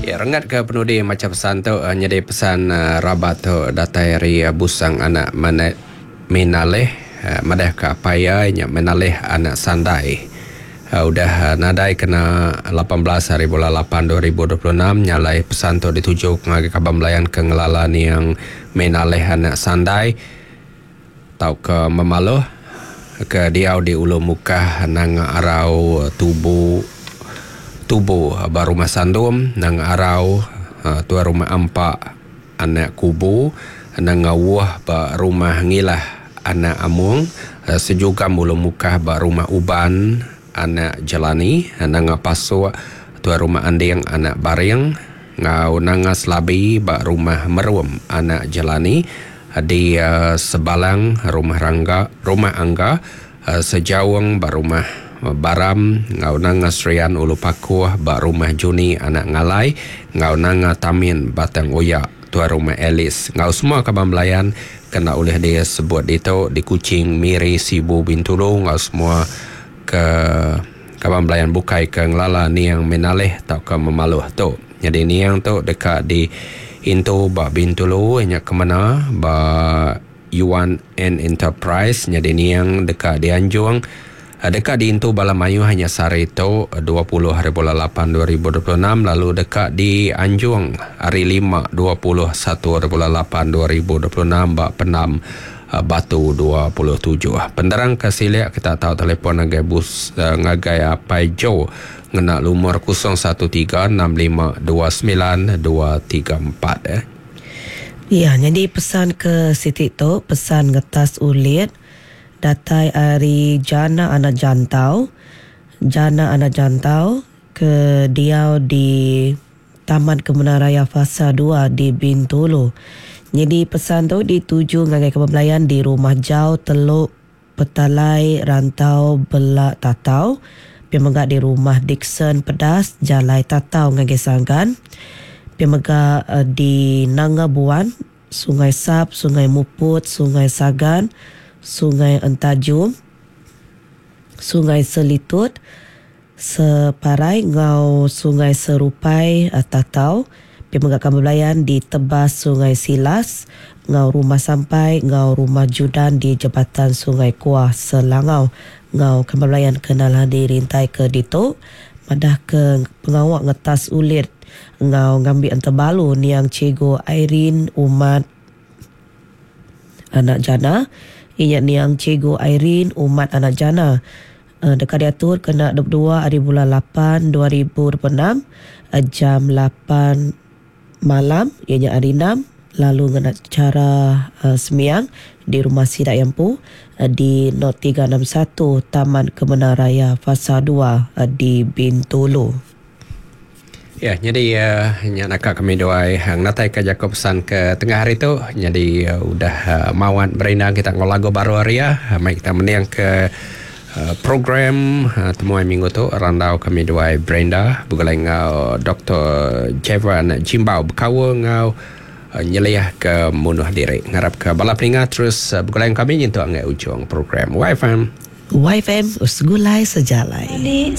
Ya, rengat ke penudi macam pesan tu nyedi pesan rabat tu datai busang anak mana menaleh madah ke paya nya menaleh anak sandai. Udah nadai kena 18 hari bulan 8 2026 nyalai pesan tu dituju ngagi kabamlayan ke ngelala ni yang menaleh anak sandai tau ke memaluh ke diau di ulu muka nang arau tubuh baru rumah sandum nang arau tua rumah ampak anak kubu nang ngawah ba rumah ngilah anak amung sejuga mulu muka ba rumah uban anak jalani nang pasu tua rumah anding anak baring ngau nang slabi ba rumah merum anak jalani di sebalang rumah angga sejawang ba rumah baram ngau nang Srian ulu pakuh ba rumah Juni anak ngalai ngau nang Tamin batang oya tua rumah Elis ngau semua kabamlayan kena oleh dia sebut itu di Kuching Miri Sibu Bintulu ngau semua ke kabamlayan bukai ke ngelala ni yang menaleh tau ke memaluh tu jadi ni yang tu dekat di Into ba Bintulu nya ke mana ba Yuan and Enterprise jadi ni yang dekat di Anjuang. Dekat di Intu Balamayu hanya sehari itu 20 hari bulan 8 2026 lalu dekat di Anjung hari 5 21 hari bulan 8 2026 Bak Penam Batu 27 penderang kasiliak kita tahu telefon ngagai bus ngagai Paijo ngena lumur 0136529234 Ya, jadi pesan ke Siti tu, pesan ngetas ulit datai ari jana anak jantau ke diau di Taman Kemenang Raya Fasa 2 di Bintulu. Jadi pesan tu dituju ngagai kebelayan di rumah jauh Teluk Petalai Rantau Belak Tatau pemegak di rumah Dixon Pedas Jalai Tatau ngagai Sanggan pemegak di Nangabuan Sungai Sap Sungai Muput Sungai Sagan Sungai Entajum, Sungai Selitut, Separai, ngau Sungai Serupai, Tatau, pemegak kebelayan di Tebas Sungai Silas, ngau Rumah Sampai, ngau Rumah Judan di Jabatan Sungai Kuah, Selangau, ngau kebelayan kenalan di Rintai ke Dito, madah ke pengawak ngetas ulit, ngau ngambil antebalu niang Cikgu Irene Umat Anak Jana, ianya niang Cikgu Irene Umat Anak Jana dekat diatur kena 22 hari bulan 8 2026 jam 8 malam ianya hari 6 lalu kena cara semiang di rumah Sidak Yampu di Not 361 Taman Kemenang Raya Fasa 2 di Bintulu. Ya, jadi nakak kami doai hang natai ke Jakob pesan ke tengah hari tu. Jadi udah mawan berendang kita ngolago baru hari ya. Mai kita meniang ke program temuan minggu tu randau kami doai Brenda bugalai ngau Dr. Jevan Jimbau berkawa ngau nyeliah ke bunuh diri. Ngarap ke bala peningat terus bugalai kami nyentuh ngai ujung program YFM. YFM usgulai sejalai.